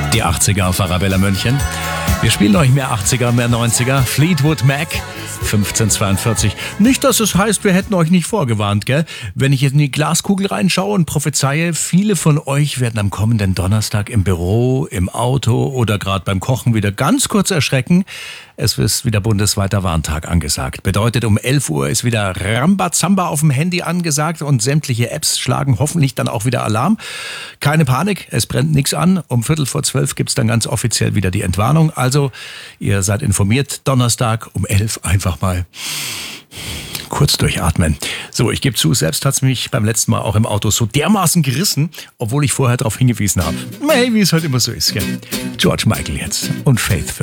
Die 80er auf Arabella München. Wir spielen euch mehr 80er, mehr 90er. Fleetwood Mac, 1542. Nicht, dass es heißt, wir hätten euch nicht vorgewarnt, gell? Wenn ich jetzt in die Glaskugel reinschaue und prophezeie, viele von euch werden am kommenden Donnerstag im Büro, im Auto oder gerade beim Kochen wieder ganz kurz erschrecken. Es ist wieder bundesweiter Warntag angesagt. Bedeutet, um 11 Uhr ist wieder Rambazamba auf dem Handy angesagt und sämtliche Apps schlagen hoffentlich dann auch wieder Alarm. Keine Panik, es brennt nichts an. Um 11:45 gibt's dann ganz offiziell wieder die Entwarnung. Also, ihr seid informiert. Donnerstag um 11 einfach mal kurz durchatmen. So, ich gebe zu, selbst hat's mich beim letzten Mal auch im Auto so dermaßen gerissen, obwohl ich vorher darauf hingewiesen habe. Hey, wie es halt immer so ist, gell? George Michael jetzt und Faith.